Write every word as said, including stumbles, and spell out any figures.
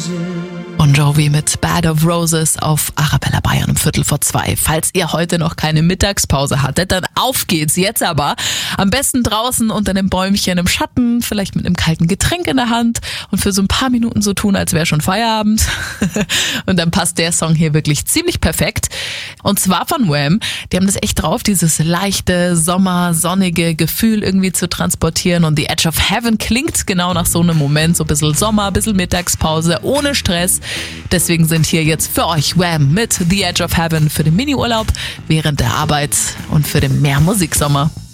Bon Jovi mit Bed of Roses auf Arabella Bayern um Viertel vor zwei. Falls ihr heute noch keine Mittagspause hattet, dann auf geht's jetzt aber. Am besten draußen unter einem Bäumchen im Schatten, vielleicht mit einem kalten Getränk in der Hand und für so ein paar Minuten so tun, als wäre schon Feierabend. Und dann passt der Song hier wirklich ziemlich perfekt. Und zwar von Wham. Die haben das echt drauf, dieses leichte, sommer-sonnige Gefühl irgendwie zu transportieren. Und The Edge of Heaven klingt genau nach so einem Moment. So ein bisschen Sommer, ein bisschen Mittagspause, ohne Stress. Deswegen sind hier jetzt für euch Wham mit The Edge of Heaven für den Mini-Urlaub während der Arbeit und für den Mehr-Musik-Sommer.